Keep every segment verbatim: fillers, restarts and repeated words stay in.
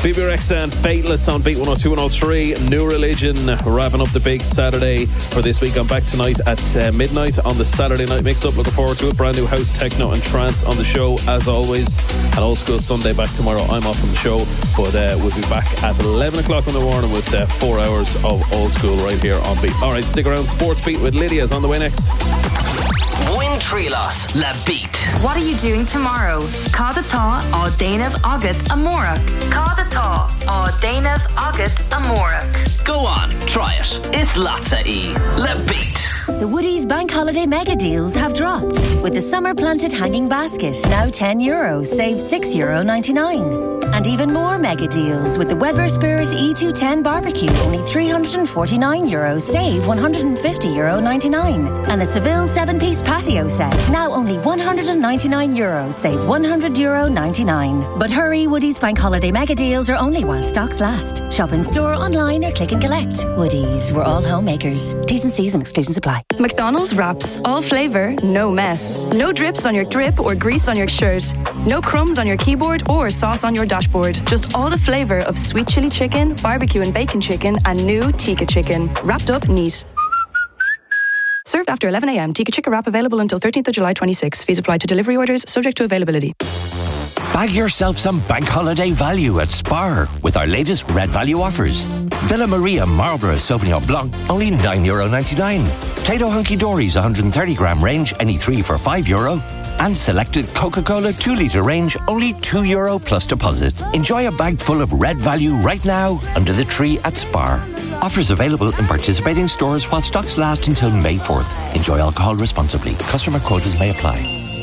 B B Rexa and Fateless on Beat one oh two, one oh three. New Religion wrapping up the big Saturday for this week. I'm back tonight at uh, midnight on the Saturday Night Mix-Up. Looking forward to it. Brand new house, techno and trance on the show as always. An Old School Sunday back tomorrow. I'm off from the show, but uh, we'll be back at eleven o'clock in the morning with uh, four hours of Old School right here on Beat. Alright, stick around. Sports Beat with Lydia is on the way next. Win Trilos La Beat. What are you doing tomorrow? Cádatá á Dainamh Agat Amórach. Cádatá á Dainamh Agat Amórach. Go on, try it. It's Latza E. La Beat. The Woodies Bank Holiday Mega Deals have dropped. With the Summer Planted Hanging Basket, now ten euro, save six euro ninety-nine. And even more mega deals with the Weber Spirit E two ten Barbecue, only three hundred forty-nine euro, save one hundred fifty euro ninety-nine. And the Seville seven-piece patio set, now only one hundred ninety-nine euro, save one hundred euro ninety-nine. But hurry, Woodies Bank Holiday Mega Deals are only while stocks last. Shop in store, online or click and collect. Woodies, we're all homemakers. T's and C's and exclusions apply. McDonald's wraps. All flavour, no mess. No drips on your drip or grease on your shirt. No crumbs on your keyboard or sauce on your dashboard. Just all the flavour of sweet chili chicken, barbecue and bacon chicken and new tikka chicken. Wrapped up neat. Served after eleven a.m. Tikka Chicken wrap available until thirteenth of July twenty-six. Fees apply to delivery orders, subject to availability. Bag yourself some bank holiday value at Spar with our latest Red Value offers. Villa Maria Marlborough Sauvignon Blanc, only nine euro ninety-nine. Tato Hunky Dory's one hundred thirty gram range, any three for five euro. And selected Coca-Cola two litre range, only two euro plus deposit. Enjoy a bag full of Red Value right now under the tree at Spar. Offers available in participating stores while stocks last until May fourth. Enjoy alcohol responsibly. Customer quotas may apply.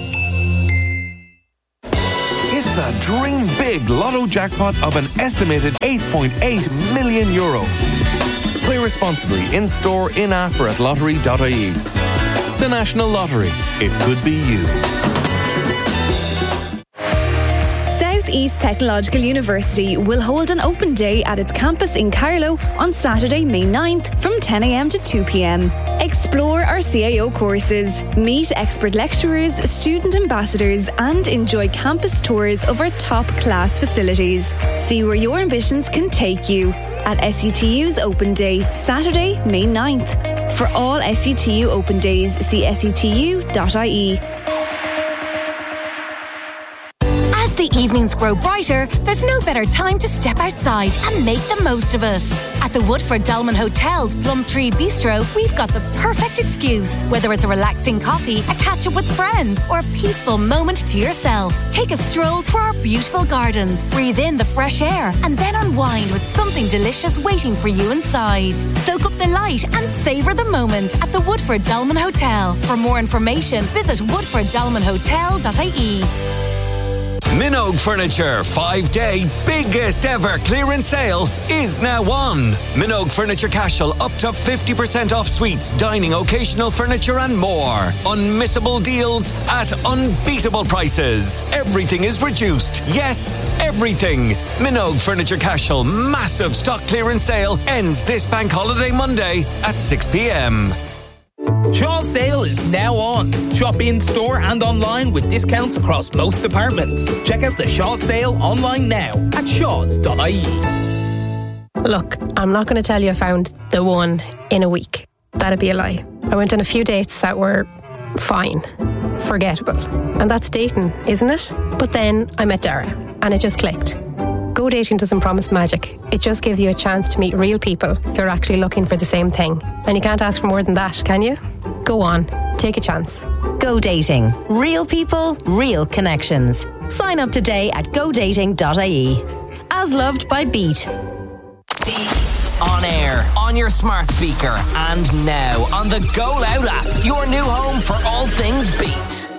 It's a dream big lotto jackpot of an estimated eight point eight million euro. Play responsibly in store, in app or at lottery dot I E. The National Lottery. It could be you. Southeast Technological University will hold an open day at its campus in Carlow on Saturday, May ninth from ten a.m. to two p.m. Explore our C A O courses, meet expert lecturers, student ambassadors and enjoy campus tours of our top class facilities. See where your ambitions can take you at S E T U's Open Day, Saturday, May ninth. For all S E T U Open Days, see S E T U dot I E. As the evenings grow brighter, there's no better time to step outside and make the most of it. At the Woodford Dolman Hotel's Plumtree Bistro, we've got the perfect excuse. Whether it's a relaxing coffee, a catch-up with friends, or a peaceful moment to yourself. Take a stroll through our beautiful gardens, breathe in the fresh air, and then unwind with something delicious waiting for you inside. Soak up the light and savour the moment at the Woodford Dolman Hotel. For more information, visit woodford dolman hotel dot I E. Minogue Furniture five-day biggest ever clearance sale is now on. Minogue Furniture Cashel up to fifty percent off suites, dining, occasional furniture and more. Unmissable deals at unbeatable prices. Everything is reduced. Yes, everything. Minogue Furniture Cashel massive stock clearance sale ends this bank holiday Monday at six p.m. Shaw's sale is now on. Shop in store and online with discounts across most departments. Check out the Shaw sale online now at shaws dot I E. Look, I'm not going to tell you I found the one in a week. That'd be a lie. I went on a few dates that were fine, forgettable. And that's dating, isn't it? But then I met Dara and it just clicked. Go dating doesn't promise magic. It just gives you a chance to meet real people who are actually looking for the same thing. And you can't ask for more than that, can you? Go on, take a chance. Go dating. Real people, real connections. Sign up today at go dating dot I E. As loved by Beat. Beat. On air, on your smart speaker, and now on the Go Loud app. Your new home for all things Beat.